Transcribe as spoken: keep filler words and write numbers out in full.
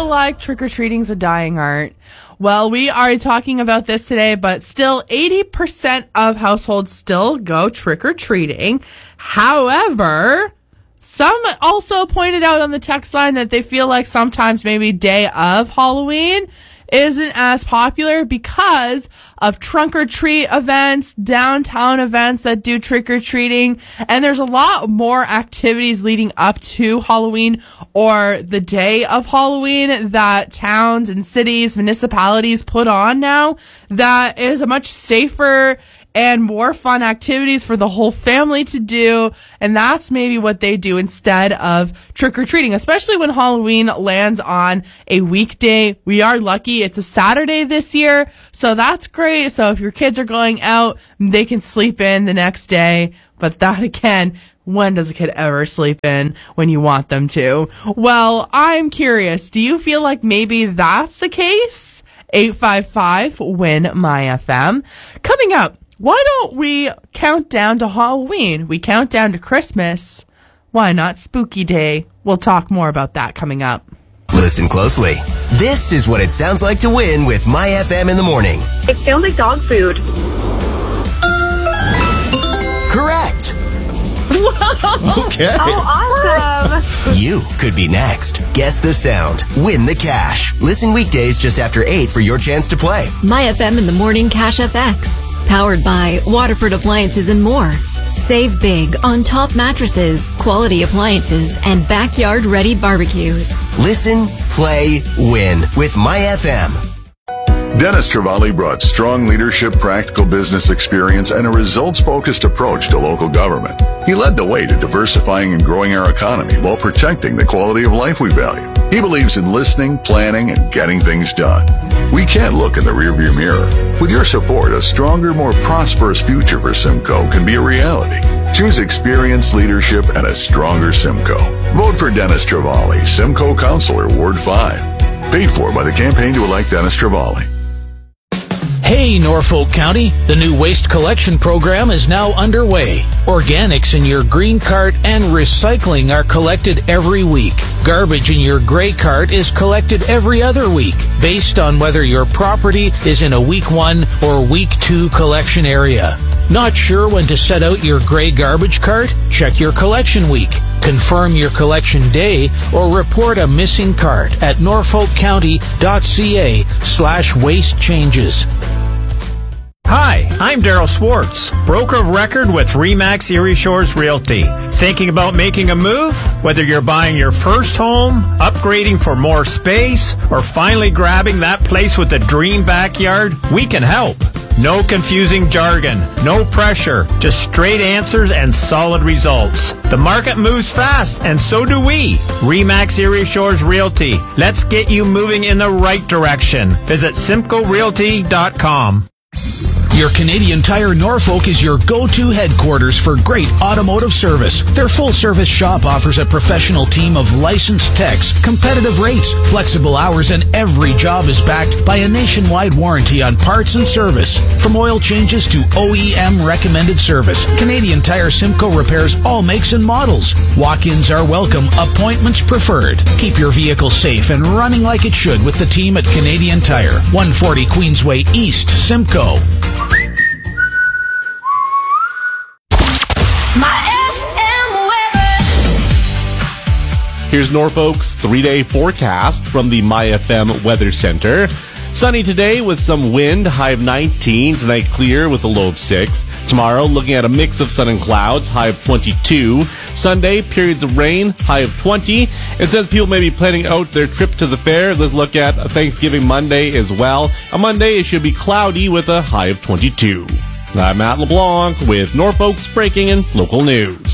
feel like trick-or-treating's a dying art? Well, we are talking about this today, but still eighty percent of households still go trick-or-treating. However, some also pointed out on the text line that they feel like sometimes maybe day of Halloween isn't as popular because of trunk-or-treat events, downtown events that do trick-or-treating, and there's a lot more activities leading up to Halloween or the day of Halloween that towns and cities, municipalities put on now that is a much safer and more fun activities for the whole family to do. And that's maybe what they do instead of trick-or-treating, especially when Halloween lands on a weekday. We are lucky. It's a Saturday this year, so that's great. So if your kids are going out, they can sleep in the next day. But that again, when does a kid ever sleep in when you want them to? Well, I'm curious. Do you feel like maybe that's the case? eight five five, win my F M. Coming up, why don't we count down to Halloween? We count down to Christmas. Why not Spooky Day? We'll talk more about that coming up. Listen closely. This is what it sounds like to win with My F M in the morning. It sounds like dog food. Correct. Okay. Oh, awesome. You could be next. Guess the sound. Win the cash. Listen weekdays just after eight for your chance to play. My F M in the morning Cash F X. Powered by Waterford Appliances and more. Save big on top mattresses, quality appliances, and backyard-ready barbecues. Listen, play, win with My F M. Dennis Travali brought strong leadership, practical business experience, and a results-focused approach to local government. He led the way to diversifying and growing our economy while protecting the quality of life we value. He believes in listening, planning, and getting things done. We can't look in the rearview mirror. With your support, a stronger, more prosperous future for Simcoe can be a reality. Choose experience, leadership, and a stronger Simcoe. Vote for Dennis Travali, Simcoe Councilor, Ward five. Paid for by the campaign to elect Dennis Travali. Hey, Norfolk County, the new waste collection program is now underway. Organics in your green cart and recycling are collected every week. Garbage in your gray cart is collected every other week, based on whether your property is in a week one or week two collection area. Not sure when to set out your gray garbage cart? Check your collection week. Confirm your collection day or report a missing cart at norfolkcounty.ca slash waste changes. Hi, I'm Daryl Swartz, broker of record with Remax Erie Shores Realty. Thinking about making a move? Whether you're buying your first home, upgrading for more space, or finally grabbing that place with the dream backyard, we can help. No confusing jargon, no pressure, just straight answers and solid results. The market moves fast, and so do we. Remax Erie Shores Realty. Let's get you moving in the right direction. Visit simcoe realty dot com. Your Canadian Tire Norfolk is your go-to headquarters for great automotive service. Their full-service shop offers a professional team of licensed techs, competitive rates, flexible hours, and every job is backed by a nationwide warranty on parts and service. From oil changes to O E M recommended service, Canadian Tire Simcoe repairs all makes and models. Walk-ins are welcome, appointments preferred. Keep your vehicle safe and running like it should with the team at Canadian Tire, one forty Queensway East, Simcoe. Here's Norfolk's three-day forecast from the My F M Weather Center. Sunny today with some wind, high of nineteen. Tonight clear with a low of six. Tomorrow looking at a mix of sun and clouds, high of twenty-two. Sunday, periods of rain, high of twenty. And since people may be planning out their trip to the fair, let's look at Thanksgiving Monday as well. On Monday, it should be cloudy with a high of twenty-two. I'm Matt LeBlanc with Norfolk's Breaking and Local News.